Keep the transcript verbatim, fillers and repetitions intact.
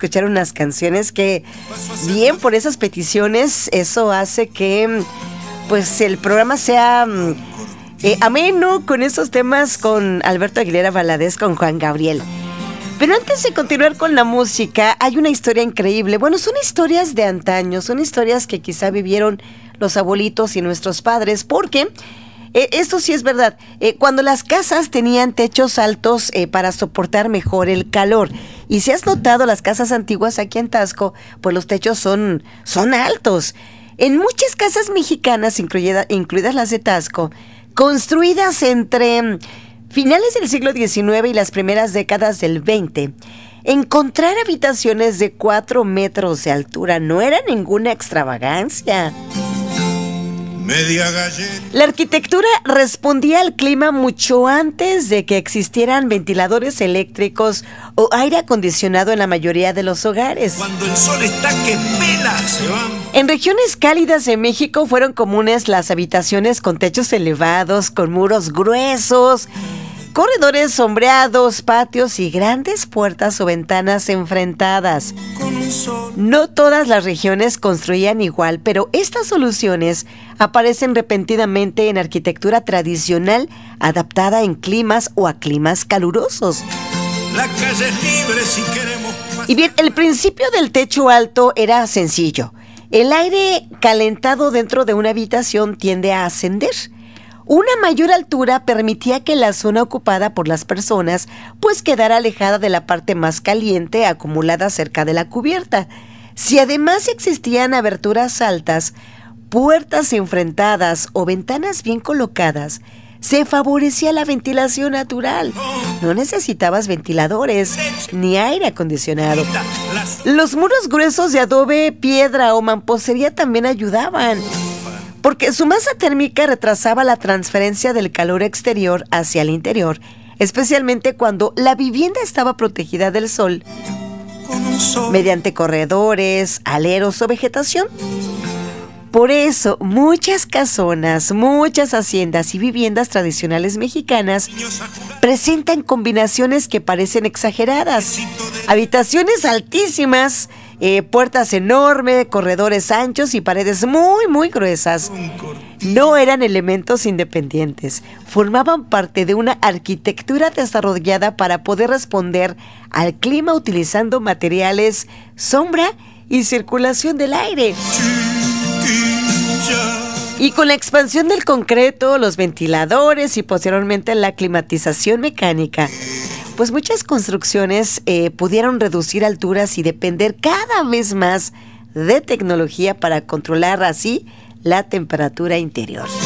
escuchar unas canciones que, bien, por esas peticiones, eso hace que pues el programa sea eh, ameno con esos temas con Alberto Aguilera Valadez, con Juan Gabriel. Pero antes de continuar con la música, hay una historia increíble. Bueno, son historias de antaño, son historias que quizá vivieron los abuelitos y nuestros padres, porque eh, esto sí es verdad. Eh, cuando las casas tenían techos altos eh, para soportar mejor el calor. Y si has notado las casas antiguas aquí en Taxco, pues los techos son, son altos. En muchas casas mexicanas, incluida, incluidas las de Taxco, construidas entre finales del siglo diecinueve y las primeras décadas del veinte, encontrar habitaciones de cuatro metros de altura no era ninguna extravagancia. La arquitectura respondía al clima mucho antes de que existieran ventiladores eléctricos o aire acondicionado en la mayoría de los hogares. Cuando el sol está que pela, se van. En regiones cálidas de México fueron comunes las habitaciones con techos elevados, con muros gruesos, corredores sombreados, patios y grandes puertas o ventanas enfrentadas. No todas las regiones construían igual, pero estas soluciones aparecen repentinamente en arquitectura tradicional adaptada en climas o a climas calurosos. La calle es libre si queremos. Y bien, el principio del techo alto era sencillo. El aire calentado dentro de una habitación tiende a ascender. Una mayor altura permitía que la zona ocupada por las personas pues quedara alejada de la parte más caliente acumulada cerca de la cubierta. Si además existían aberturas altas, puertas enfrentadas o ventanas bien colocadas, se favorecía la ventilación natural. No necesitabas ventiladores ni aire acondicionado. Los muros gruesos de adobe, piedra o mampostería también ayudaban, porque su masa térmica retrasaba la transferencia del calor exterior hacia el interior, especialmente cuando la vivienda estaba protegida del sol mediante corredores, aleros o vegetación. Por eso, muchas casonas, muchas haciendas y viviendas tradicionales mexicanas presentan combinaciones que parecen exageradas. Habitaciones altísimas, eh, puertas enormes, corredores anchos y paredes muy, muy gruesas. No eran elementos independientes, formaban parte de una arquitectura desarrollada para poder responder al clima utilizando materiales, sombra y circulación del aire. Y con la expansión del concreto, los ventiladores y posteriormente la climatización mecánica, pues muchas construcciones eh, pudieron reducir alturas y depender cada vez más de tecnología para controlar así la temperatura interior.